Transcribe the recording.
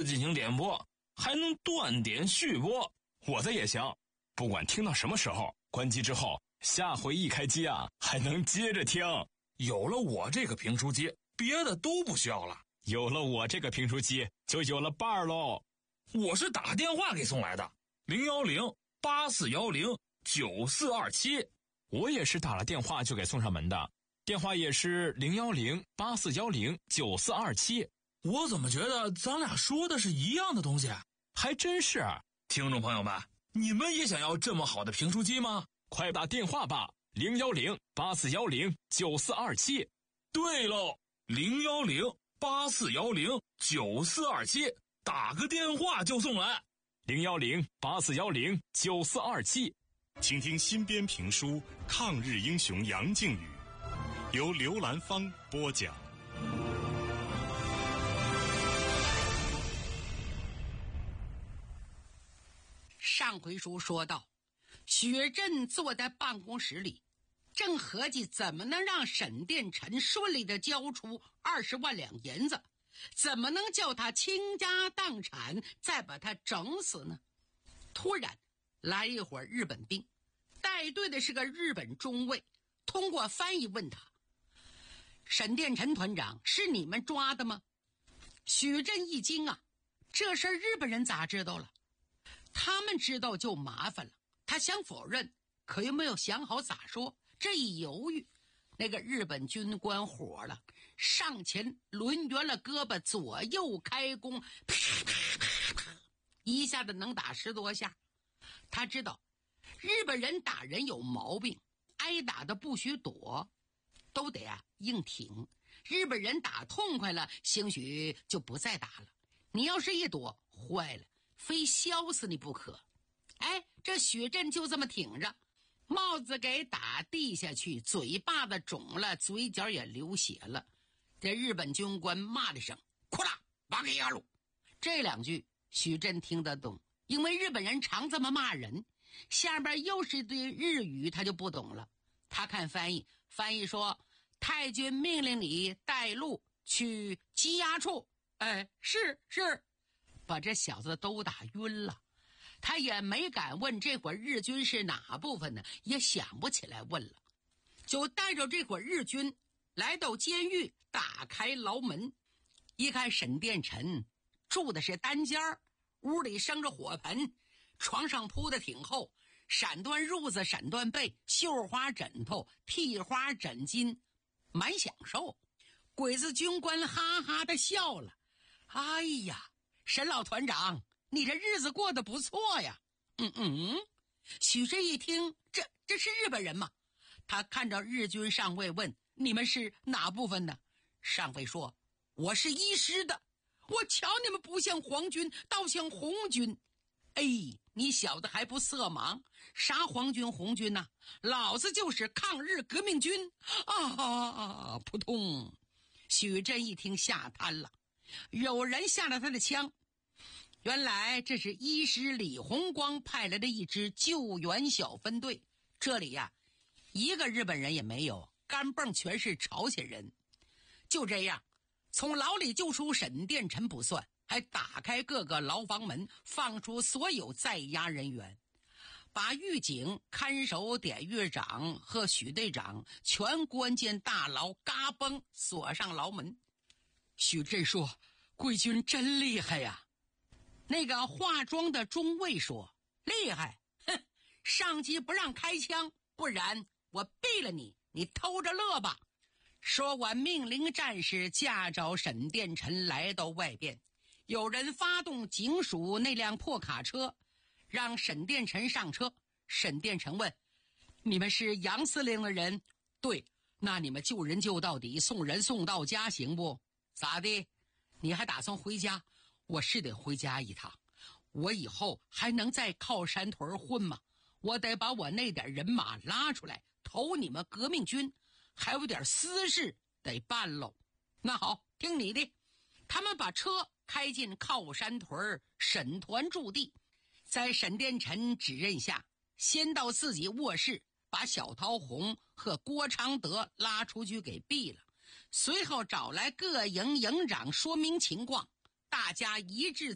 进行点播，还能断点续播。 我的也行，不管听到什么时候，关机之后，下回一开机啊，还能接着听。 有了我这个评书机，别的都不需要了。 有了我这个评书机，就有了伴儿喽。 我是打电话给送来的，010-8410-9427。 我也是打了电话就给送上门的，电话也是010-8410-9427。 我怎么觉得咱俩说的是一样的东西？ 还真是。 听众朋友们，你们也想要这么好的评书机吗？ 快打电话吧，010-8410-9427。 对喽，010-8410-9427，打个电话就送来。 010-8410-9427。 请听新编评书《抗日英雄杨靖宇》，由刘兰芳播讲。 上回书说到，许震坐在办公室里，正合计怎么能让沈殿臣顺利地交出20万两银子，怎么能叫他倾家荡产，再把他整死呢？突然来一伙日本兵，带队的是个日本中尉，通过翻译问他：沈殿臣团长，是你们抓的吗？许震一惊啊，这事儿日本人咋知道了？他们知道就麻烦了。他想否认，可又没有想好咋说。这一犹豫，那个日本军官火了，上前抡圆了胳膊，左右开弓，啪啪啪啪，一下子能打10多下。他知道日本人打人有毛病，挨打的不许躲，都得硬挺。日本人打痛快了，兴许就不再打了。你要是一躲，坏了，非削死你不可。这许震就这么挺着，帽子给打地下去，嘴巴子肿了，嘴角也流血了。这日本军官骂了一声：哭啦，瓦给亚鲁。这2句许震听得懂，因为日本人常这么骂人。下边又是一堆日语，他就不懂了。他看翻译，翻译说：太君命令你带路去羁押处。是，把这小子都打晕了。他也没敢问这会儿日军是哪部分呢，也想不起来问了，就带着这会儿日军来到监狱，打开牢门。一看沈殿臣住的是单间儿，屋里生着火盆，床上铺的挺厚，闪缎褥子，闪缎被，绣花枕头，替花枕巾，蛮享受。鬼子军官哈哈的笑了：哎呀，沈老团长，你这日子过得不错呀。许震一听，这是日本人吗？他看着日军上尉问：你们是哪部分的？上尉说：我是1师的。我瞧你们不像皇军，倒像红军。你小子还不色盲？啥皇军红军呢？老子就是抗日革命军啊！扑通！许震一听吓瘫了，有人下了他的枪。原来这是1师李红光派来的一支救援小分队，这里一个日本人也没有，干蹦全是朝鲜人。就这样，从牢里救出沈殿臣不算，还打开各个牢房门，放出所有在押人员，把狱警、看守典狱长和许队长全关进大牢，嘎嘣锁上牢门。许震说：贵军真厉害呀。那个化妆的中尉说：厉害，上级不让开枪，不然我毙了你，你偷着乐吧。说完命令战士架着沈殿臣来到外边，有人发动警署那辆破卡车，让沈殿臣上车。沈殿臣问：你们是杨司令的人？对。那你们救人救到底，送人送到家行不？咋的？你还打算回家？我是得回家一趟，我以后还能在靠山屯混吗？我得把我那点人马拉出来投你们革命军，还有点私事得办喽。那好，听你的。他们把车开进靠山屯沈团驻地，在沈殿臣指认下，先到自己卧室把小桃红和郭昌德拉出去给毙了，随后找来各营营长说明情况，大家一致